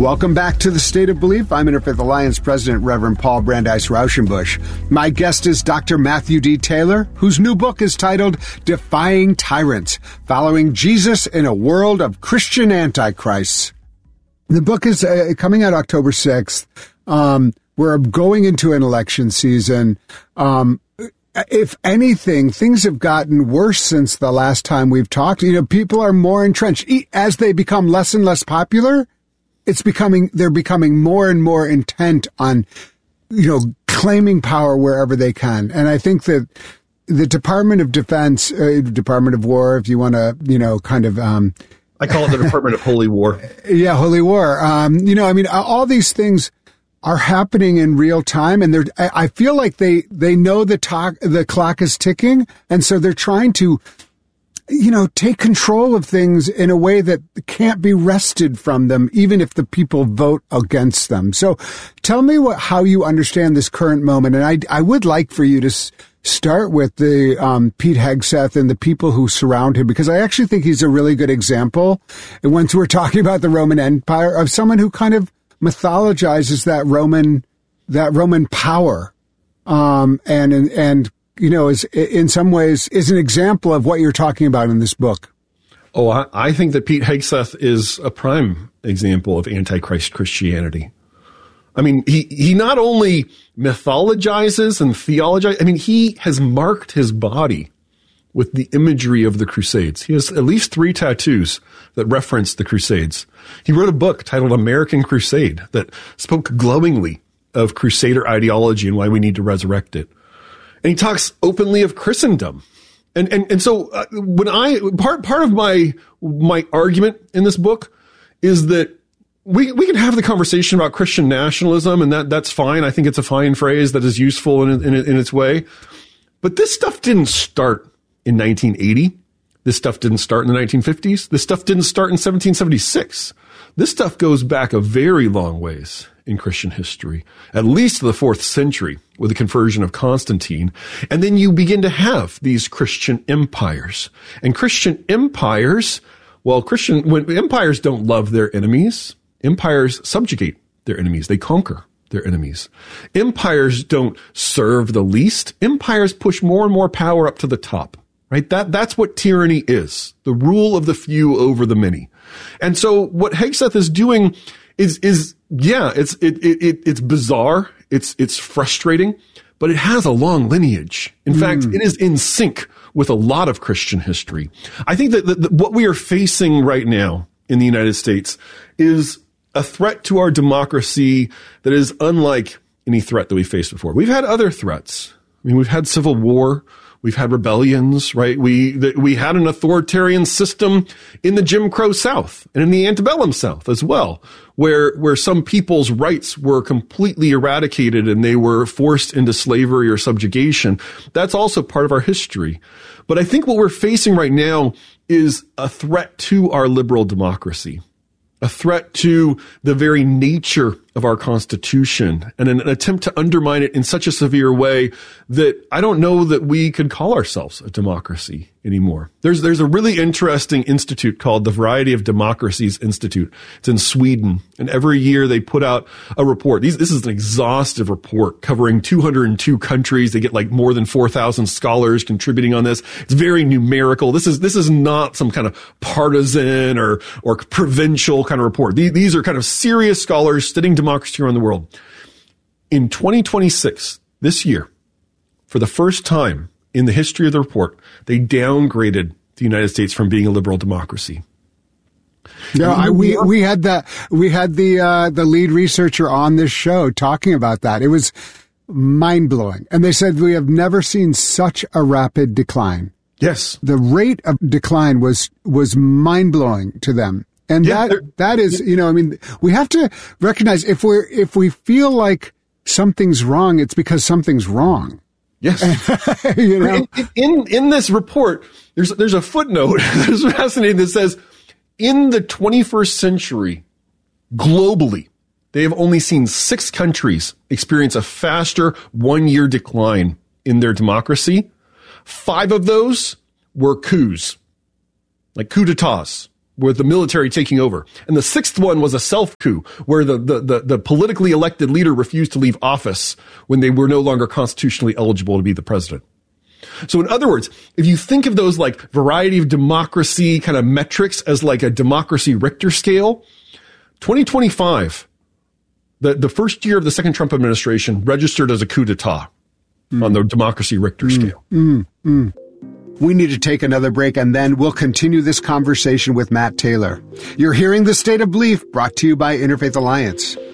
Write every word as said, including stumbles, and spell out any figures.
Welcome back to the State of Belief. I'm Interfaith Alliance President, Reverend Paul Brandeis Rauschenbusch. My guest is Doctor Matthew D. Taylor, whose new book is titled Defying Tyrants, Following Jesus in a World of Christian Antichrists. The book is uh, coming out October sixth. Um, we're going into an election season. Um, if anything, things have gotten worse since the last time we've talked. You know, people are more entrenched. As they become less and less popular, it's becoming, they're becoming more and more intent on, you know, claiming power wherever they can. And I think that the Department of Defense, uh, Department of War, if you want to, you know, kind of, um, I call it the Department of Holy War. Yeah, Holy War. Um, you know, I mean, all these things are happening in real time, and they're, I feel like they, they know the talk, the clock is ticking. And so they're trying to, you know, take control of things in a way that can't be wrested from them, even if the people vote against them. So tell me what, how you understand this current moment. And I, I would like for you to s- start with the, um, Pete Hegseth and the people who surround him, because I actually think he's a really good example. And once we're talking about the Roman Empire, of someone who kind of mythologizes that Roman, that Roman power, um, and, and, and, you know, is in some ways is an example of what you're talking about in this book. Oh, I, I think that Pete Hegseth is a prime example of Antichrist Christianity. I mean, he, he not only mythologizes and theologizes, I mean, he has marked his body with the imagery of the Crusades. He has at least three tattoos that reference the Crusades. He wrote a book titled American Crusade that spoke glowingly of Crusader ideology and why we need to resurrect it. And he talks openly of Christendom. And, and, and so uh, when I, part, part of my, my argument in this book is that we, we can have the conversation about Christian nationalism, and that, that's fine. I think it's a fine phrase that is useful in, in, in its way. But this stuff didn't start in nineteen eighty. This stuff didn't start in the nineteen fifties. This stuff didn't start in seventeen seventy-six. This stuff goes back a very long ways in Christian history, at least to the fourth century with the conversion of Constantine. And then you begin to have these Christian empires. And Christian empires, well, Christian, when empires don't love their enemies, empires subjugate their enemies. They conquer their enemies. Empires don't serve the least. Empires push more and more power up to the top. Right? That, that's what tyranny is. The rule of the few over the many. And so what Hegseth is doing is, is, yeah, it's, it, it, it's bizarre. It's, it's frustrating, but it has a long lineage. In mm. fact, it is in sync with a lot of Christian history. I think that, that, that what we are facing right now in the United States is a threat to our democracy that is unlike any threat that we faced before. We've had other threats. I mean, we've had civil war. We've had rebellions, right? We, the, we had an authoritarian system in the Jim Crow South and in the antebellum South as well, where, where some people's rights were completely eradicated and they were forced into slavery or subjugation. That's also part of our history. But I think what we're facing right now is a threat to our liberal democracy, a threat to the very nature of our Constitution, and an, an attempt to undermine it in such a severe way that I don't know that we could call ourselves a democracy anymore. There's there's a really interesting institute called the Variety of Democracies Institute. It's in Sweden, and every year they put out a report. These, this is an exhaustive report covering two hundred two countries. They get like more than four thousand scholars contributing on this. It's very numerical. This is this is not some kind of partisan or or provincial kind of report. These, these are kind of serious scholars studying democracy around the world. In twenty twenty-six, this year, for the first time in the history of the report, they downgraded the United States from being a liberal democracy. No, I, we we had that we had the uh, the lead researcher on this show talking about that. It was mind blowing, and they said we have never seen such a rapid decline. Yes, the rate of decline was was mind blowing to them. And yeah, that, that is, you know, I mean, we have to recognize if we're, if we feel like something's wrong, it's because something's wrong. Yes. You know? in, in, in this report, there's, there's a footnote that's fascinating that says in the twenty-first century, globally, they have only seen six countries experience a faster one year decline in their democracy. Five of those were coups, like coup d'etats. with the military taking over. And the sixth one was a self-coup, where the, the, the, the politically elected leader refused to leave office when they were no longer constitutionally eligible to be the president. So in other words, if you think of those like variety of democracy kind of metrics as like a democracy Richter scale, twenty twenty-five, the, the first year of the second Trump administration registered as a coup d'etat mm. on the democracy Richter mm. scale. Mm. Mm. We need to take another break, and then we'll continue this conversation with Matt Taylor. You're hearing The State of Belief, brought to you by Interfaith Alliance.